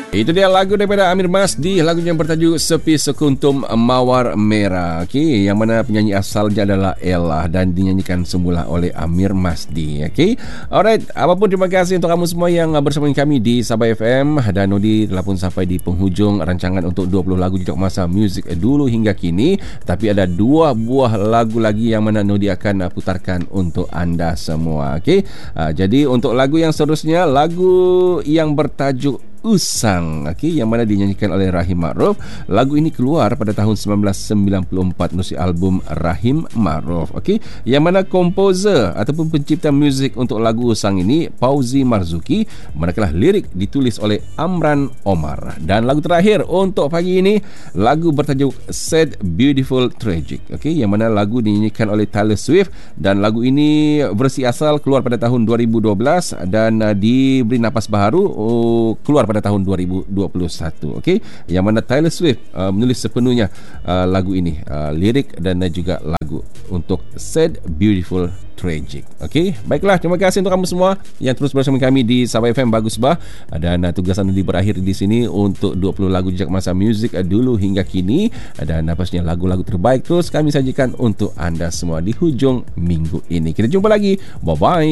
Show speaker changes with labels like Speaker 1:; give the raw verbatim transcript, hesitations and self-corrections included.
Speaker 1: Itu dia lagu daripada Amir Masdi, lagunya bertajuk Sepi Sekuntum Mawar Merah. Okey, yang mana penyanyi asalnya adalah Ella dan dinyanyikan semula oleh Amir Masdi. Okey. Alright, apapun terima kasih untuk kamu semua yang bersama kami di Sabah F M, dan Nodi telah pun sampai di penghujung rancangan untuk dua puluh lagu jejak masa muzik dulu hingga kini. Tapi ada dua buah lagu lagi yang mana Nodi akan putarkan untuk anda semua. Okey. Uh, jadi untuk lagu yang seterusnya, lagu yang bertajuk Usang, okey, yang mana dinyanyikan oleh Rahim Ma'ruf. Lagu ini keluar pada tahun sembilan belas sembilan puluh empat menerusi album Rahim Ma'ruf, okey, yang mana komposer ataupun pencipta muzik untuk lagu Usang ini Fauzi Marzuki, manakala lirik ditulis oleh Amran Omar. Dan lagu terakhir untuk pagi ini, lagu bertajuk Sad Beautiful Tragic, okey, yang mana lagu dinyanyikan oleh Taylor Swift, dan lagu ini versi asal keluar pada tahun dua ribu dua belas dan uh, diberi nafas baharu oh, keluar pada tahun dua ribu dua puluh satu, okey, yang mana Taylor Swift uh, menulis sepenuhnya uh, lagu ini, uh, lirik dan uh, juga lagu untuk Sad Beautiful Tragic. Okey, baiklah, terima kasih untuk kamu semua yang terus bersama kami di Sabah F M Bagus Bah, dan uh, tugasan Nudi berakhir di sini untuk dua puluh lagu jejak masa muzik uh, dulu hingga kini, dan uh, pastinya lagu-lagu terbaik terus kami sajikan untuk anda semua di hujung minggu ini. Kita jumpa lagi, bye bye.